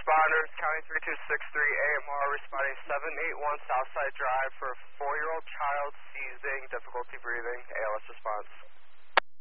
responders, County 3263 AMR, responding 781 Southside Drive for a 4-year-old child seizing, difficulty breathing, ALS response.